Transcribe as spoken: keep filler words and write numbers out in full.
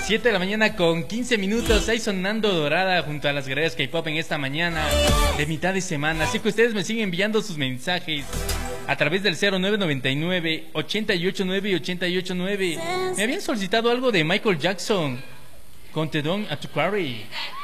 siete de la mañana con quince minutos, ahí sonando Dorada junto a las guerreras K-pop en esta mañana de mitad de semana. Así que ustedes me siguen enviando sus mensajes a través del cero nueve nueve nueve, ochenta y ocho nueve y ochenta y ocho nueve. Me habían solicitado algo de Michael Jackson con Te Don a tu Quarry.